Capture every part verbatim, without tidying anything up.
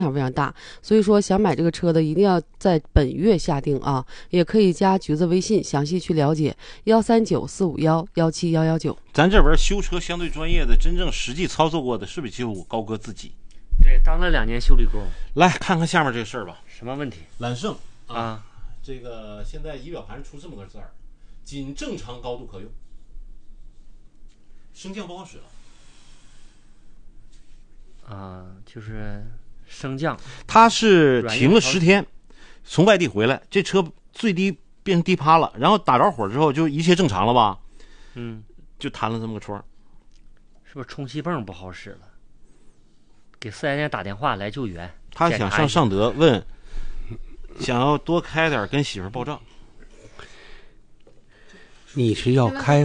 常非常大，所以说想买这个车的一定要在本月下定啊，也可以加橘子微信详细去了解幺三九四五幺幺七幺幺九。 咱这边修车相对专业的，真正实际操作过的，是不是就我高哥自己？ 对，当了两年修理工。 来看看下面这个事儿吧。 什么问题？ 揽胜啊， 啊这个现在仪表盘出这么个字儿，仅正常高度可用，升降不好使了。 啊，就是升降， 他是停了十天，从外地回来，这车最低变成低趴了，然后打着火之后就一切正常了吧？ 嗯， 就弹了这么个窗。 是不是充气泵不好使了？给四 S 店打电话来救援。 他想上尚德问，想要多开点跟媳妇报账。 你是要开？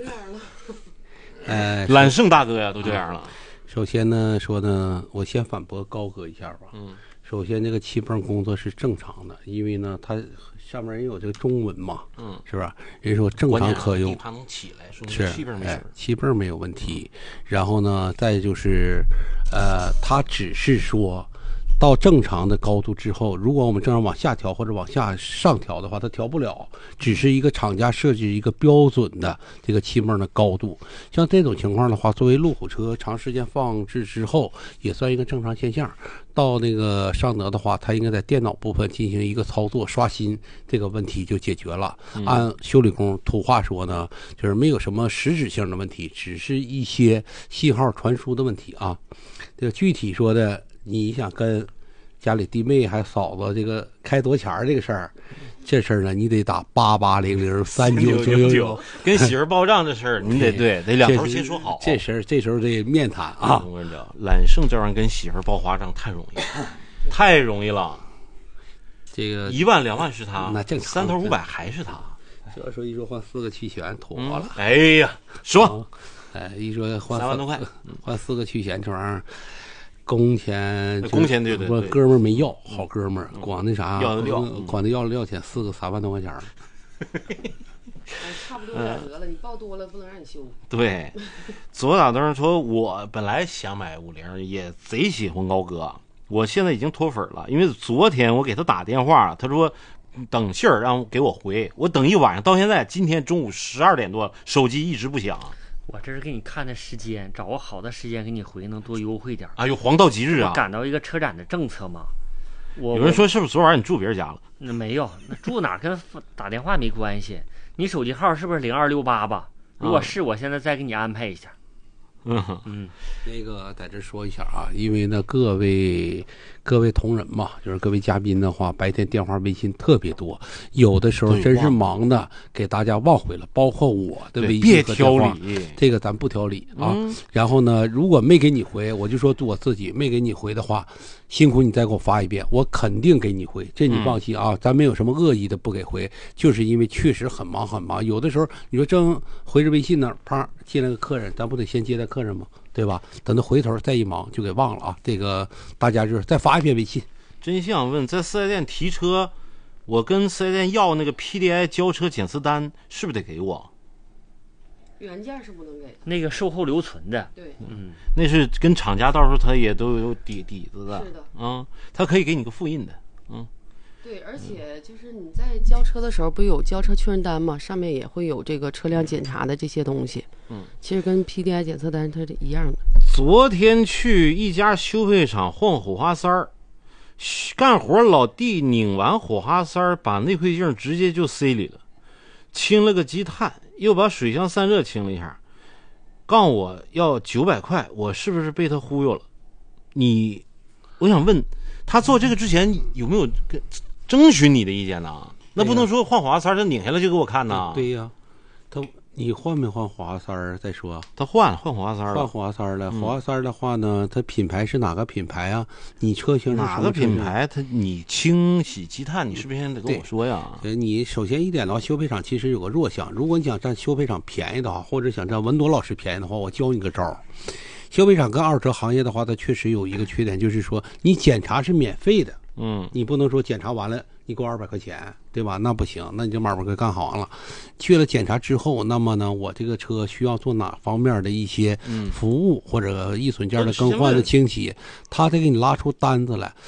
呃， 揽胜大哥呀，都这样了。 首先呢，说呢，我先反驳高哥一下吧。 嗯， 首先这个气泵工作是正常的，因为呢，它上面人有这个中文嘛， 嗯， 是吧？人说正常可用， 它能起来，说是气泵没事、 哎，气泵没有问题。然后呢，再就是，呃，它只是说。到正常的高度之后，如果我们正常往下调或者往下上调的话，它调不了，只是一个厂家设计一个标准的这个气泵的高度。像这种情况的话，作为路虎车长时间放置之后，也算一个正常现象。到那个尚德的话，它应该在电脑部分进行一个操作刷新，这个问题就解决了。 嗯、 按修理工土话说呢，就是没有什么实质性的问题，只是一些信号传输的问题啊。这个具体说的。你想跟家里弟妹还嫂子这个开多钱这个事儿，这事儿呢，你得打八八零零三九九九九。 跟媳妇报账这事儿，你得对得两头先说好。 这事儿这时候得面谈啊。 我跟你讲，揽胜这玩意儿跟媳妇报花账太容易了，太容易了。 这个一万两万是他， 那正常， 三头五百还是他。 这说一说换四个气旋妥了、 嗯。哎呀，说， 哎，一说换三万多块， 换四个气旋这玩意儿。工钱， 工钱对对对， 我哥们儿没要，好哥们儿，光那啥， 要料， 光那要了料钱，四个三万多块钱。 差不多点得了，你报多了不能让你修。 对，左打灯说，我本来想买五菱，也贼喜欢高哥，我现在已经脱粉了，因为昨天我给他打电话，他说等信儿让给我回，我等一晚上，到现在今天中午十二点多，手机一直不响。 我这是给你看的时间，找个好的时间给你回，能多优惠点。 哎呦，黄道吉日啊！ 赶到一个车展的政策嘛。我有人说是不是昨晚你住别人家了？ 那没有，那住哪跟打电话没关系。你手机号是不是零二六八吧？如果是，我现在再给你安排一下。 嗯嗯， 那个在这说一下啊，因为呢各位各位同仁嘛，就是各位嘉宾的话，白天电话微信特别多，有的时候真是忙的给大家忘回了，包括我的微信和电话，这个咱不挑理啊、嗯。然后呢，如果没给你回，我就说我自己没给你回的话，辛苦你再给我发一遍，我肯定给你回，这你放心啊，嗯、咱没有什么恶意的不给回，就是因为确实很忙很忙，有的时候你说正回着微信呢，啪进来个客人，咱不得先接待客人吗？对吧？等他回头再一忙就给忘了啊！这个大家就是再发一遍微信。 真想问，在四 S 店提车，我跟四 S 店要那个 P D I 交车检测单，是不是得给我？ 原件是不能给， 那个售后留存的。 对， 嗯， 那是跟厂家到时候他也都有底底子的。 是的， 嗯，他可以给你个复印的，嗯。 对，而且就是你在交车的时候，不有交车确认单吗？上面也会有这个车辆检查的这些东西。 嗯， 其实跟 P D I 检测单它是一样的。 昨天去一家修配厂换火花塞儿，干活老弟拧完火花塞儿，把内窥镜直接就塞里了，清了个积碳，又把水箱散热清了一下，告我要九百块，我是不是被他忽悠了？你，我想问他做这个之前有没有跟征询你的意见呢？那不能说换火花塞他拧下来就给我看呢？ 对呀、啊，他你换没换火花塞儿再说？ 他换换火花塞了， 换火花塞了。火花塞的话呢，它品牌是哪个品牌啊？你车型是哪个品牌？它你清洗积碳，你是不是先得跟我说呀？ 你首先一点的话，修配厂其实有个弱项，如果你想占修配厂便宜的话，或者想占文铎老师便宜的话，我教你个招儿。修配厂跟二手车行业的话，它确实有一个缺点，就是说你检查是免费的， 嗯， 你不能说检查完了你给我二百块钱，对吧？那不行，那你就把二百块干好完了。去了检查之后，那么呢，我这个车需要做哪方面的一些服务、嗯、或者易损件的更换的清洗，他得给你拉出单子来。